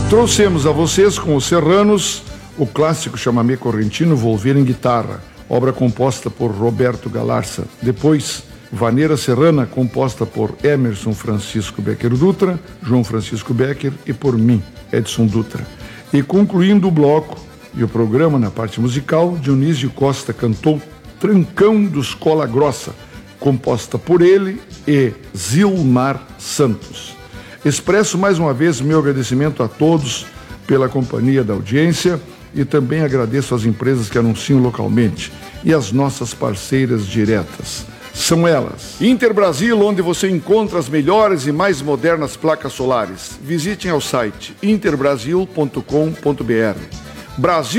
Trouxemos a vocês com os Serranos o clássico chamamé correntino Volver em Guitarra, obra composta por Roberto Galarza. Depois, Vaneira Serrana, composta por Emerson Francisco Becker Dutra, João Francisco Becker e por mim, Edson Dutra. E concluindo o bloco e o programa na parte musical, Dionísio Costa cantou Trancão dos Cola Grossa, composta por ele e Zilmar Santos. Expresso mais uma vez meu agradecimento a todos pela companhia da audiência e também agradeço às empresas que anunciam localmente e às nossas parceiras diretas. São elas: Interbrasil, onde você encontra as melhores e mais modernas placas solares. Visitem ao site interbrasil.com.br. Brasil